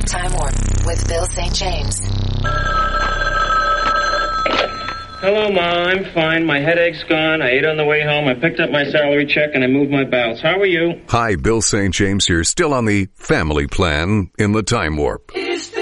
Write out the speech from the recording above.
Time Warp with Bill St. James. Hello, Ma. I'm fine. My headache's gone. I ate on the way home. I picked up my salary check, and I moved my bowels. How are you? Hi, Bill St. James here, still on the family plan in the Time Warp. Is